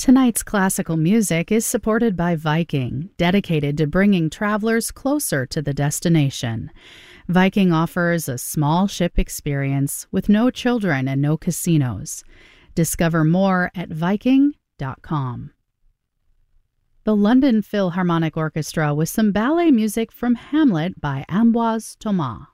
Tonight's classical music is supported by Viking, dedicated to bringing travelers closer to the destination. Viking offers a small ship experience with no children and no casinos. Discover more at Viking.com. The London Philharmonic Orchestra with some ballet music from Hamlet by Ambroise Thomas.